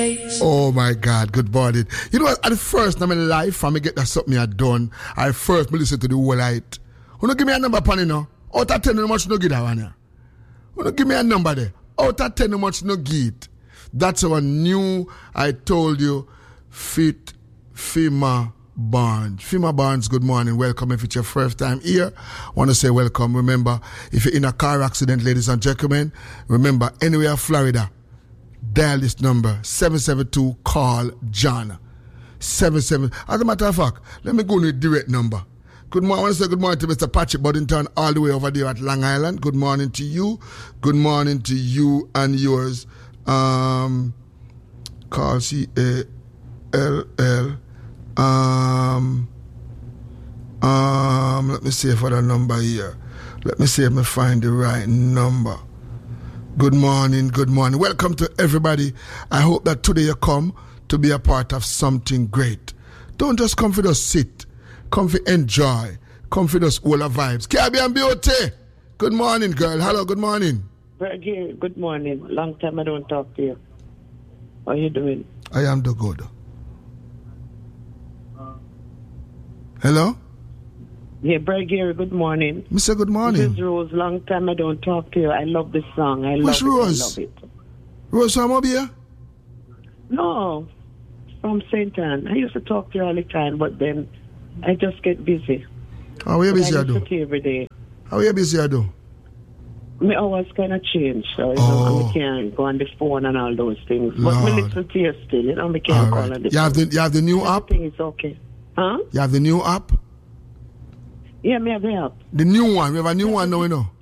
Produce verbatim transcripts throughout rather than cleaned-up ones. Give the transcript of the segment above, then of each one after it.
Oh my God, good morning. You know what, at first in my life, when I get that something I done, I first listen to the whole light. You know, give me a number, pan, you know. Out of ten, how much no give that one, yeah? You know, give me a number there. Out of ten, how much no give it. That's how I knew I told you, fit Fima Barnes. Fima Barnes, good morning. Welcome if it's your first time here. I want to say welcome. Remember, if you're in a car accident, ladies and gentlemen, remember, anywhere Florida, dial this number, seven seven two, call John. seven seven As a matter of fact, let me go to the direct number. Good morning. I want to say good morning to Mister Patrick Boddington all the way over there at Long Island. Good morning to you. Good morning to you and yours. Um, call C A L L. Um, um, let me see for the number here. Let me see if I find the right number. Good morning, good morning. Welcome to everybody. I hope that today you come to be a part of something great. Don't just come for just sit. Come for enjoy. Come for just all the vibes. Caribbean Beauty. Good morning, girl. Hello, good morning. Bergie, good morning. Long time I don't talk to you. How are you doing? I am the good. Hello? Yeah, Bergie, good morning. Mister Good morning. This is Rose. Long time I don't talk to you. I love this song. I Which love Rose? it. I love it. Rose from Obia? No, from Saint Anne. I used to talk to you all the time, but then I just get busy. How are you busy, I do? I used to you every day. How are you busy, I do? My hours kind of change, so you Oh. know, I can't go on the phone and all those things. But Lord. we listen to you still, you know, I can't All call right. on the You have phone. the, you have the new app? Everything is okay. Huh? You have the new app? Yeah, me have the app. The new one. We have a new one now, you know.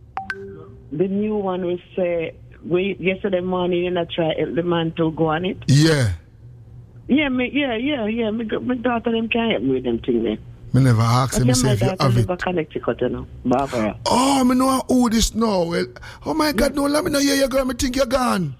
The new one will say, we, yesterday morning, you know, try help the man to go on it. Yeah. Yeah, me, yeah, yeah, yeah. My, my daughter them can't help me with them things there. Me never asked him Okay, say my if you daughter have live it. in Connecticut, you know. Barbara. Oh, me know who this now. Well, oh my God, no, let me know you, you girl. Me think you're gone.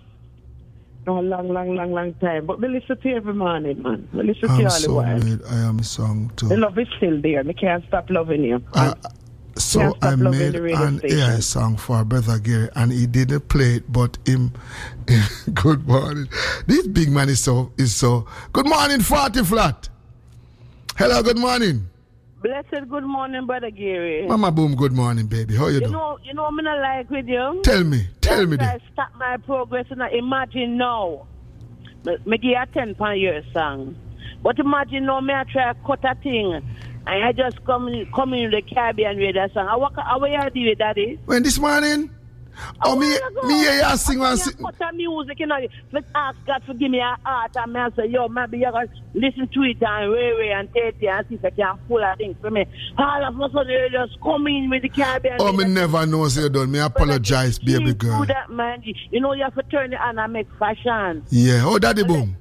No, long, long, long, long time. But we listen to you every morning, man. We listen to you I'm all the so while. made. I am song too. The love is still there. Me can't stop loving you. Uh, so Can't stop I loving made the radio an station. A I song for Brother Gary, and he didn't play it, but him. Good morning. This big man is so is so. Good morning, forty flat. Hello, good morning. Blessed good morning, Brother Gary. Mama Boom, good morning, baby. How you, You doing? know, you know, I'm not like with you. Tell me, tell me I that. stop my progress and I imagine now. Me me give you a ten pound year song. But imagine now, me I try to cut a thing. And I just come in, come in the Caribbean radio song. How how you do it, Daddy? When this morning? Oh, me, me hear you sing one sing. Cut a music, you know. Let's ask God to give me a heart and me I say, yo, maybe you can listen to it and way, way and take it and see if I can pull a thing for me. All of a sudden, they just come in with the Caribbean. Oh, me never know say you done. Me apologize, baby Keep girl. do that, man. You know, you have to turn it on and make fashion. Yeah. Oh, Daddy Boom.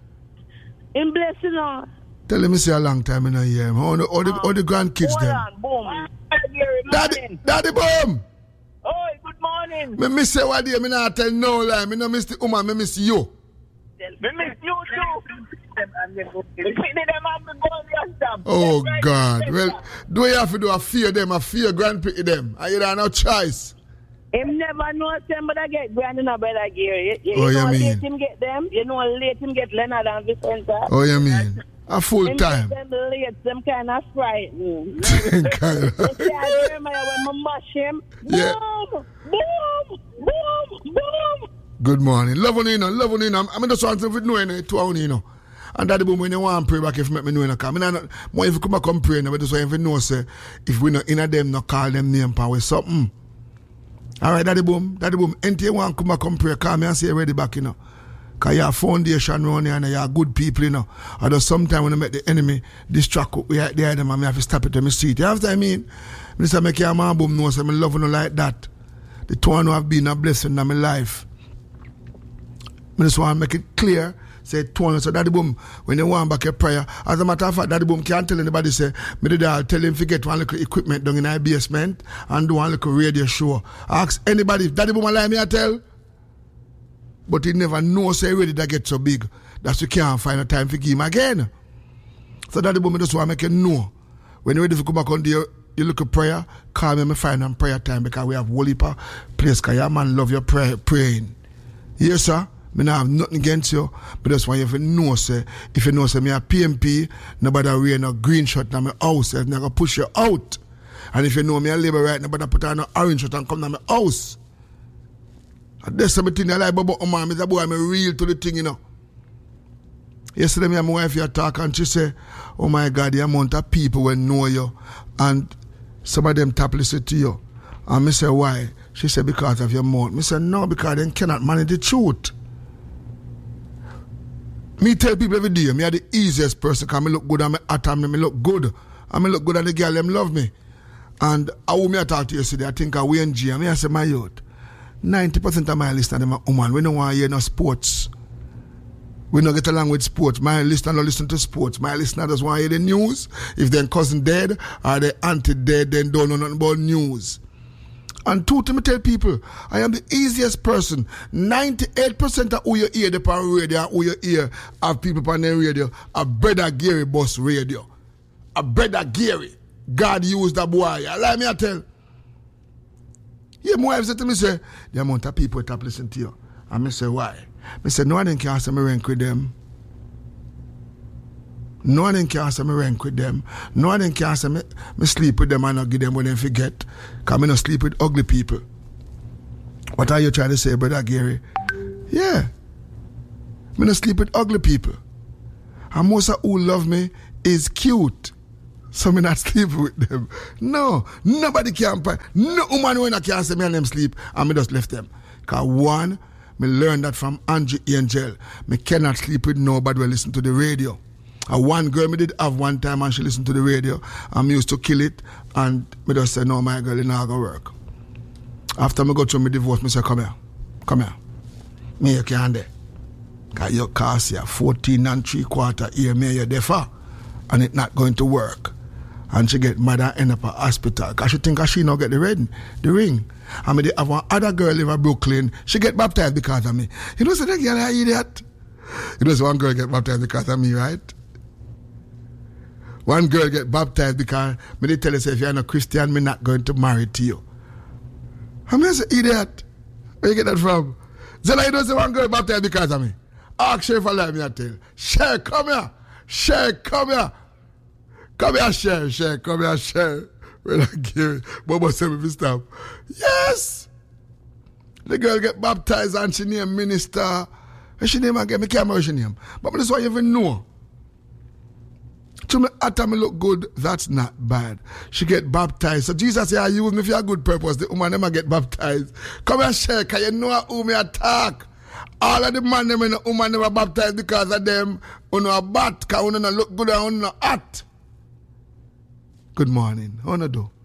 In blessing, you Tell him say a long time in a year. How the, how the, how the grandkids hold them? on, boom. Daddy, Daddy Boom. Oh, good morning. Me miss say what day. Me not tell no lie. Me no miss the woman. Me miss you. Me miss you too. Oh God. Well, do you have to do a fear them? A fear grandpity them? Are you no choice? Him never know them, but I get grand in a Brother Gary. You, you, Oh, you you know, mean? let him get them. You know, let him get Leonard and Vicenta. Oh, you mean? A full Him time. get them late, them kind of frightened. Kind of- You see, I remember when I mash him. Boom, Yeah. boom, boom, boom. Good morning. Love on you, know. Love on you. Know. I mean, just want to know you, two on you know. And Daddy Boom, when you want to pray back, if you make me know, you know, come. I mean, not, more if you come back and pray, but just want if you know, say, if we not in a them, not call them name, power something. All right, Daddy Boom. Daddy Boom, anything you want to come back and pray, call me and say you're ready back, you know. Because you have foundation around here and you are good people, you know. Although sometimes when I make the enemy distract we are there, them, and I have to stop it to me see it. You know what I mean? I say, make your man Boom know, so I'm loving you like that. The two who have been a blessing in my life. I just want to make it clear. Say, two so Daddy Boom, when you want back a prayer, as a matter of fact, Daddy Boom can't tell anybody, say, me did I tell him to get one little equipment down in our basement and do one little radio show. Ask anybody, if Daddy Boom allow me, I tell. But he never knows, say, ready to get so big. That's you can't find a time to give him again. So Daddy Boom, I just want to make you know. When you're ready to come back on the you look at prayer, call me and find on prayer time because we have whole heap of place because your man love your prayer, praying. Yes, sir. Me not have nothing against you, but that's why you have know, say, if you know, say, me a P M P, nobody wear no green shirt in my house, I'm not going to push you out. And if you know me a labor right, nobody put on an orange shirt and come to my house. And that's something I like about my mom, is a boy, I'm real to the thing, you know. Yesterday, me and my wife here talk, and she say, oh my God, the amount of people will know you, and some of them tap listen to you. And me say, why? She said, because of your mouth. Me say, no, because they cannot manage the truth. Me tell people every day, me are the easiest person because I look good and me at and me look good. And me look good and the girl them love me. And I will me talk to you yesterday, I think I Wayne G. And me I say, my youth, ninety percent of my listeners are woman. We don't want to hear no sports. We don't get along with sports. My listener don't listen to sports. My listener just want to hear the news. If their cousin dead or their auntie dead, then don't know nothing about news. And two, to me tell people, I am the easiest person. ninety-eight percent of who you hear the on radio and who you hear of people on the radio are Brother Gary Boss Radio. A Brother Gary. God used that boy. Allow me to tell. Yeah, my wife said to me, say, the amount of people that listen to you. And I say, why? I said, no one can say me rank with them. No one can say me rank with them. No one can say me, me sleep with them and not give them when they forget. Because I don't sleep with ugly people. What are you trying to say, Brother Gary? Yeah. I don't sleep with ugly people. And most of who love me is cute. So I not sleep with them. No. Nobody can. No woman when I can say me and them sleep and me just left them. Because one, me learned that from Angie Angel. Me cannot sleep with nobody when listen to the radio. And one girl me did have one time and she listened to the radio and me used to kill it and me just say, no, my girl, it's not going to work. After me go through my divorce, me say, come here. Come here. Me you can't there. Because your cost here fourteen and three quarter year, me you there for. And it's not going to work. And she get mad and end up at hospital. Because she think she not get the ring. The ring. And me they have one other girl live in Brooklyn. She get baptized because of me. You know, so that girl I idiot. You know, so one girl get baptized because of me, right? One girl get baptized because me they tell her, say, if you're not a Christian, me not going to marry to you. I mean, say, idiot. Where you get that from? Zella, you don't say one girl baptized because of me. Ask her if I like me, I tell. Share, come here. Share, come here. Come here, share, share, come here, share. When I give it, Bobo said me stop. Yes! The girl get baptized and she name minister. And she name again, me can't remember she name. But this is why you even know. To me, after me look good, that's not bad. She get baptized. So Jesus said, I use me for a good purpose. The woman never get baptized. Come here, share, because you know who me attack. All of the man them and the woman never baptized because of them. You know a bat, because you don't look good and you don't hot. Good morning. How do do?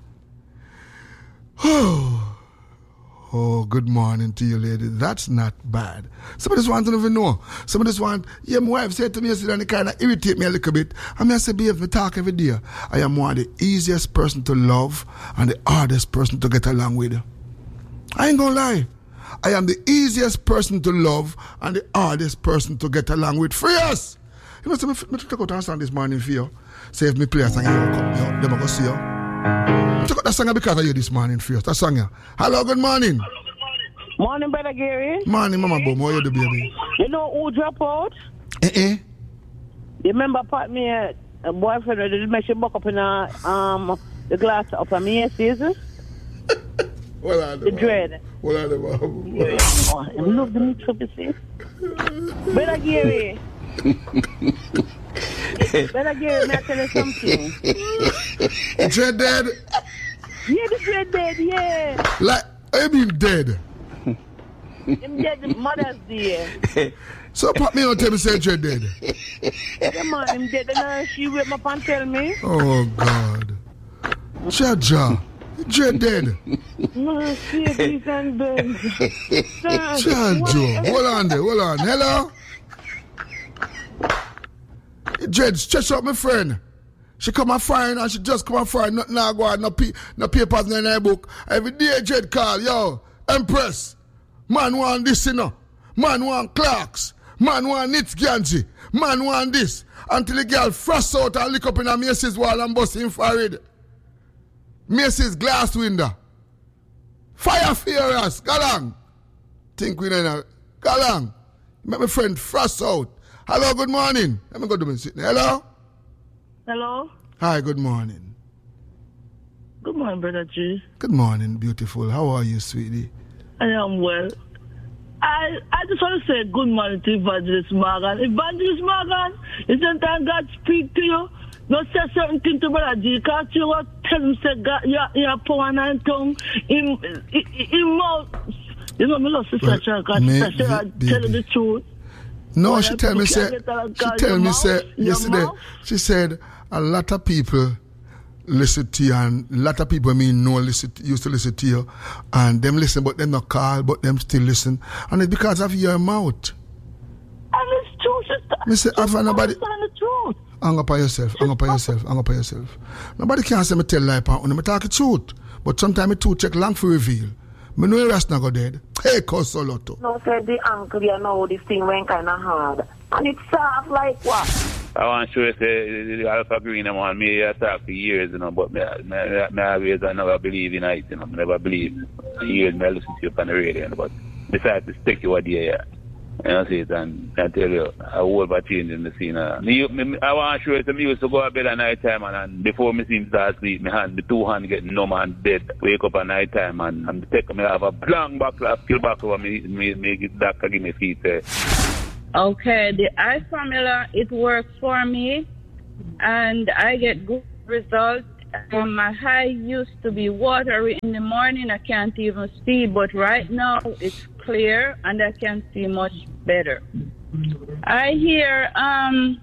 Oh, oh, good morning to you, lady. That's not bad. Somebody just want to even know. Somebody just want, yeah, my wife said to me yesterday, and it kind of irritate me a little bit. I mean, I say, babe, me talk every day. I am one of the easiest person to love and the hardest person to get along with. I ain't gonna lie. I am the easiest person to love and the hardest person to get along with. Free us! You know, so me, me took out a song this morning for you. Say if me play a song, you come, you, them go see you. I took out that song because of you this morning for you. That song, yeah. Hello, good morning. Morning, Brother Gary. Morning, Mama Boom. How you do, baby? You know who drop out? Eh, eh. You remember part me a, a boyfriend that did make she buck up in a, um, the glass up on me season? What are the The dread. What are the mom? Oh, I love the meat trouble, see? Brother Gary. Brother Gary, may I tell you something? Dread dead? Yeah, the dread dead, yeah. Like, I mean dead? Him dead the Mother's Day. So pop me on tell me say Dread dead. Yeah, man, him dead. And uh, she wake me up and tell me. Oh, God. Jaja. Dread dead. No, see these and bends. Jaja. Hold on there, hold on. Hello? Dread, stretch out my friend. She come and find and she just come and find nothing now go on, no, pe- no papers in her book. Every day Dread call, yo, Empress. Man want this, you know. Man want Clarks. Man want Nitz Ganji. Man want this. Until the girl frost out and lick up in a Macy's wall and bust infrared. Macy's glass window. Fire furious. Go along. Think we know. Go along. Make my friend frost out. Hello, good morning. Let me go to my sitting. Hello? Hello? Hi, good morning. Good morning, Brother G. Good morning, beautiful. How are you, sweetie? I am well. I I just want to say good morning to Evangelist Morgan. Evangelist Morgan, it's the time God speak to you. Don't say certain thing to Brother G, because you will tell him, say, God, you're, you're poor and tongue. In, in, in mouth. You know, me love Sister well, Chaka. Sister Chaka tell you the truth. No, well, she tell me, say, she tell me, say, yesterday, she said, a lot of people listen to you, and a lot of people, I mean, no, listen, used to listen to you, and them listen, but them not call, but them still listen, and it's because of your mouth. And it's true, sister. Me say, I find nobody. The truth. Hang up on yourself, hang up on yourself, hang up on yourself. Nobody can say me tell lie upon you, me talk the truth, but sometimes me too check long for reveal. Me know your ass not go dead. Hey, cause so lot. No, said the uncle, you know, this thing went kind of hard. And it's soft like what? I want to show you, say, the Alpha Green, I'm on me, I talk for years, you know, but me, me, me always, I never believe in it, you know, I never believe. For years, me I listen to you on the radio, you know, but besides to stick you idea, yeah. You know, see it, and I tell you, I will be changing the scene. Uh, me, me, I want to show you, some used to go to bed at night time, and, and before me seem to sleep, my hand, the two hands get numb and dead. Wake up at night time, and, and take me have a blank back, a skill back over me, me, me get doctor give me feet. Uh. Okay, the eye formula, it works for me, and I get good results. Um, my eye used to be watery in the morning, I can't even see, but right now it's clear and I can see much better. I hear um,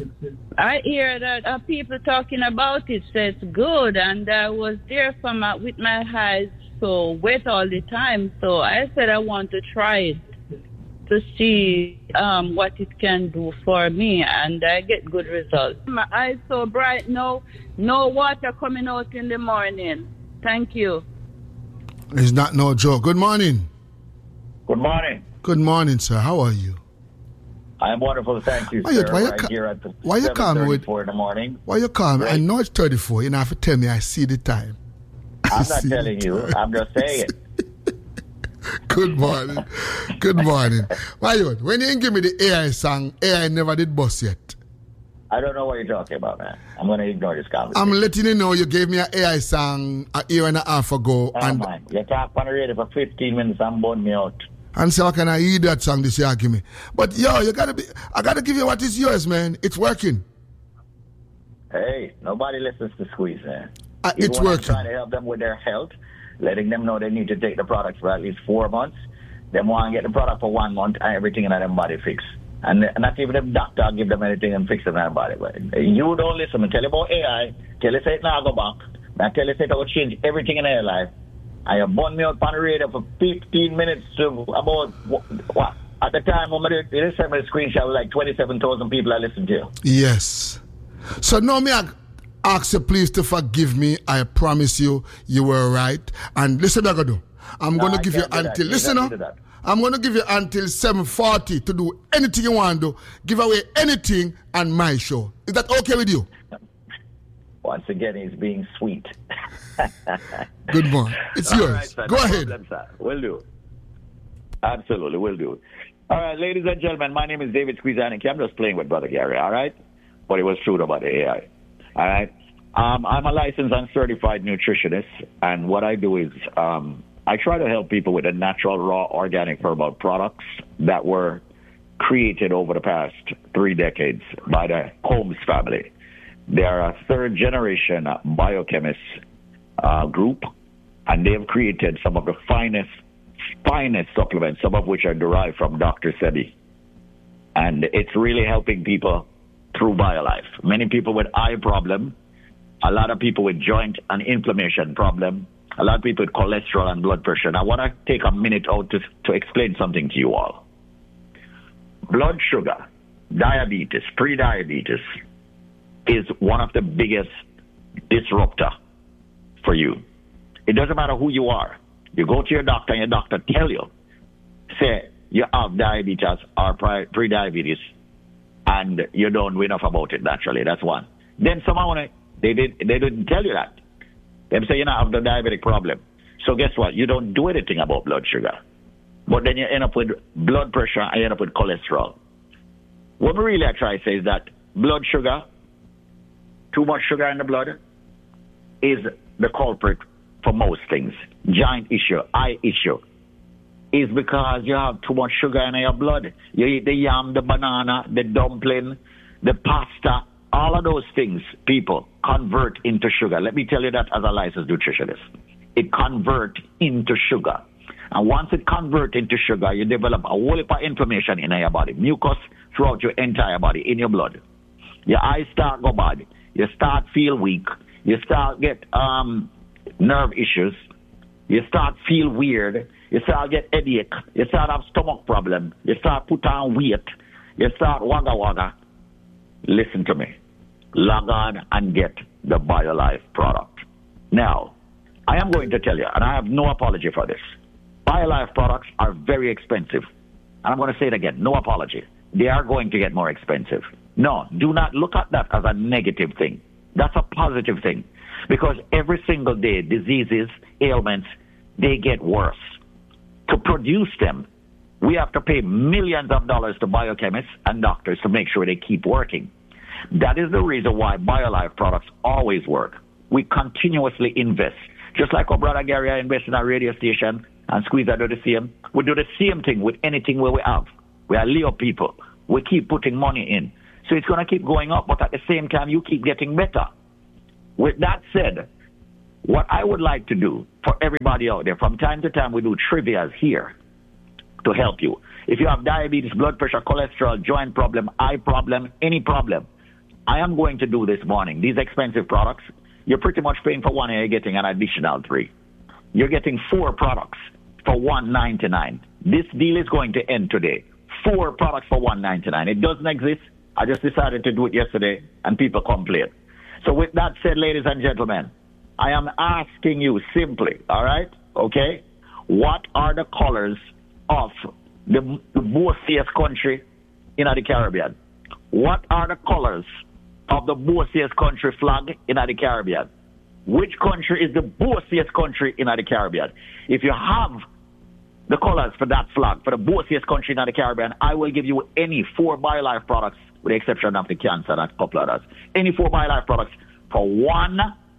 I hear that uh, people talking about it, so it's good, and I was there for my, with my eyes so wet all the time, so I said I want to try it to see um, what it can do for me, and I get good results. My eyes so bright now, no water coming out in the morning. Thank you. It's not no joke. Good morning. Good morning. Good morning, sir. How are you? I am wonderful, thank you, why sir. You, why right you here at the why you call me with in the morning. Why you call me? Right. I know it's thirty-four. You don't have to tell me. I see the time. I'm not telling you. I'm just saying it. Good morning. Good morning. Why you? When you didn't give me the A I song, A I never did bust yet. I don't know what you're talking about, man. I'm going to ignore this conversation. I'm letting you know you gave me an A I song a year and a half ago. Oh, and man. You talk on the radio for fifteen minutes and burn me out. And so how can I hear that song this year, give me? But yo, you gotta be, I gotta give you what is yours, man. It's working. Hey, nobody listens to Squeeze, man. Uh, it's I'm working. trying to help them with their health, letting them know they need to take the product for at least four months. They want to get the product for one month and everything in their body fixed. And not even the doctor give them anything and fix them in their body. But you don't listen. I tell you about A I. Tell you say it now go back. I tell you say it will change everything in their life. I have burned me out on the radio for fifteen minutes to about what? At the time when I did send me the screenshot, it was like twenty-seven thousand people I listened to. Yes. So now me I ask you please to forgive me. I promise you, you were right. And listen what I'm going to do. I'm No, going to I give you can't do that. until, You listen can't now. do that. I'm going to give you until seven forty to do anything you want to do. Give away anything on my show. Is that okay with you? Once again, he's being sweet. Good morning. It's All yours. right, sir. Go No ahead. problem, sir. We'll do. Absolutely, we'll do. All right, ladies and gentlemen, my name is David Squeezaniki. I'm just playing with Brother Gary, all right? But it was true about the A I, all right? Um, I'm a licensed and certified nutritionist, and what I do is um, I try to help people with the natural, raw, organic herbal products that were created over the past three decades by the Holmes family. They are a third-generation biochemist uh, group, and they've created some of the finest, finest supplements, some of which are derived from Doctor Sebi. And it's really helping people through BioLife. Many people with eye problem, a lot of people with joint and inflammation problem, a lot of people with cholesterol and blood pressure. And I want to take a minute out to, to explain something to you all. Blood sugar, diabetes, pre-diabetes, is one of the biggest disruptor for you. It doesn't matter who you are. You go to your doctor and your doctor tell you, say you have diabetes or pre-diabetes, and you don't know enough about it naturally. That's one. Then someone, they, did, they didn't tell you that. They say you don't have the diabetic problem. So guess what? You don't do anything about blood sugar. but then you end up with blood pressure and you end up with cholesterol. What we really try to say is that blood sugar, too much sugar in the blood, is the culprit for most things. Giant issue, eye issue, is because you have too much sugar in your blood. You eat the yam, the banana, the dumpling, the pasta, all of those things, people, convert into sugar. Let me tell you that as a licensed nutritionist. It converts into sugar. And once it converts into sugar, you develop a whole heap of inflammation in your body, mucus throughout your entire body, in your blood. Your eyes start go bad. You start feel weak. You start get um, nerve issues. You start feel weird. You start get headache. You start have stomach problem. You start put on weight. You start wagga wagga. Listen to me. Log on and get the BioLife product. Now, I am going to tell you, and I have no apology for this. BioLife products are very expensive. And I'm going to say it again, no apology. They are going to get more expensive. No, do not look at that as a negative thing. That's a positive thing. Because every single day, diseases, ailments, they get worse. To produce them, we have to pay millions of dollars to biochemists and doctors to make sure they keep working. That is the reason why BioLife products always work. We continuously invest. Just like our brother Gary invests in our radio station and Squeezer do the same. We do the same thing with anything where we have. We are Leo people. We keep putting money in. So it's going to keep going up, but at the same time, you keep getting better. With that said, what I would like to do for everybody out there, from time to time, we do trivias here to help you. If you have diabetes, blood pressure, cholesterol, joint problem, eye problem, any problem, I am going to do this morning. These expensive products, you're pretty much paying for one and you're getting an additional three. You're getting four products for one ninety-nine. This deal is going to end today. Four products for one ninety-nine. It doesn't exist. I just decided to do it yesterday, and people complain. So with that said, ladies and gentlemen, I am asking you simply, all right, okay, what are the colors of the, the bossiest country in the Caribbean? What are the colors of the bossiest country flag in the Caribbean? Which country is the bossiest country in the Caribbean? If you have the colors for that flag, for the bossiest country in the Caribbean, I will give you any four BioLife products, with the exception of the cancer and a couple others. Any four BioLife products for one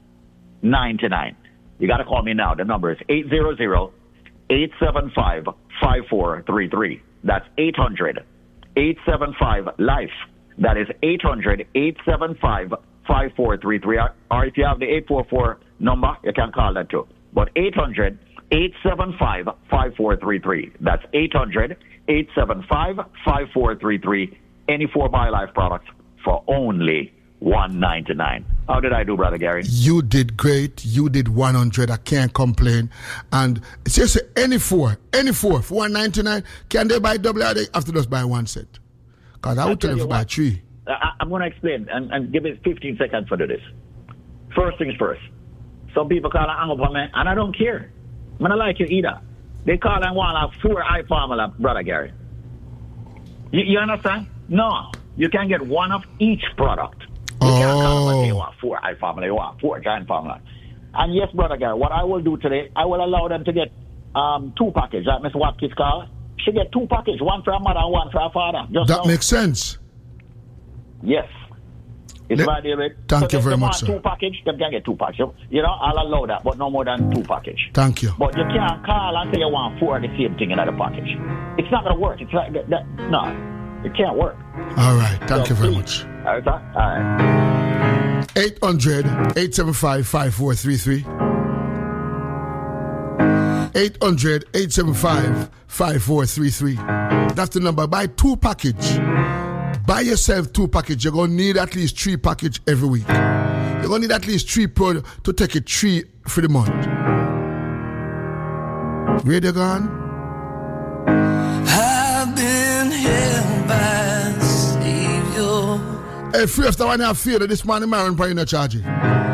ninety-nine. You got to call me now. The number is eight hundred, eight seven five, five four three three. That's eight hundred, eight seven five, LIFE. That is eight hundred, eight seven five, five four three three. Or if you have the eight four four number, you can call that too. But eight hundred, eight seven five, five four three three. That's eight hundred, eight seven five, five four three three. Any four BioLife products for only one ninety-nine. How did I do, Brother Gary? You did great. You did one hundred. I can't complain. And seriously, any four, any four for one ninety-nine, can they buy double or they have to just buy one set? Because I would tell them to buy three. I, I'm going to explain and, and give it fifteen seconds for this. First things first. Some people call and hang up on me, and I don't care. I don't like you either. They call and want a four eye formula, Brother Gary. You, you understand? No. You can get one of each product. You oh. can't call and say you want four eye formula, you want four giant formula. And yes, Brother Gary, what I will do today, I will allow them to get um, two packages, like Miss Watkins called. She get two packages, one for her mother and one for her father. Just that now. Makes sense. Yes. It's Le- right, David. Thank so you very they much, want sir. two package, they can get two packages. You know, I'll allow that, but no more than two package. Thank you. But you can't call and say you want four of the same thing in another package. It's not going to work. It's like that, that. No, it can't work. All right. Thank So you very please. much. All right, sir? All right. eight hundred, eight seven five, five four three three. eight hundred, eight seven five, five four three three. That's the number. Buy two package. Buy yourself two package. You're going to need at least three package every week. You're going to need at least three pro to take it three for the month. Radio gone? I've been held by Savior. Hey, free after one I feel that this man is marrying for you, no charge it.